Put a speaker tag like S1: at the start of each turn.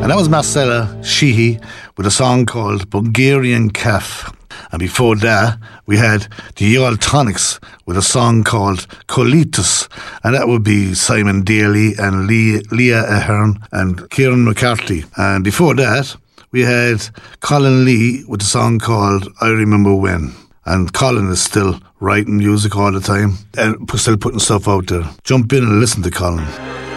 S1: And that was Marcella Sheehy with a song called Bulgarian Calf. And before that, we had the Yale Tonics with a song called Colitis. And that would be Simon Daly and Leah Ahern and Kieran McCarthy. And before that, we had Colin Lee with a song called I Remember When. And Colin is still writing music all the time and still putting stuff out there. Jump in and listen to Colin.